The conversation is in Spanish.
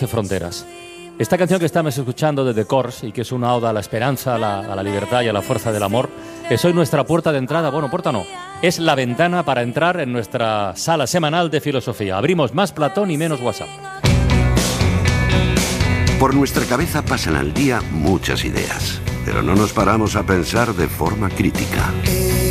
de fronteras. Esta canción que estamos escuchando de The Corrs y que es una oda a la esperanza, a la libertad y a la fuerza del amor, es hoy nuestra puerta de entrada. Bueno, puerta no, es la ventana para entrar en nuestra sala semanal de filosofía. Abrimos más Platón y menos WhatsApp. Por nuestra cabeza pasan al día muchas ideas, pero no nos paramos a pensar de forma crítica.